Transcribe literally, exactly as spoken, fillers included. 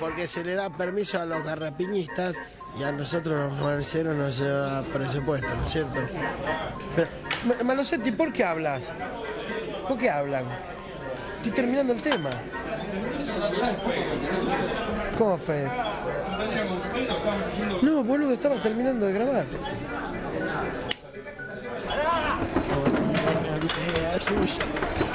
porque se le da permiso a los garrapiñistas y a nosotros los marceros no se da presupuesto, ¿no es cierto? Pero, Malosetti, ¿por qué hablas? ¿Por qué hablan? Estoy terminando el tema. ¿Cómo, Fede? No, boludo, estaba terminando de grabar. ¡Pará!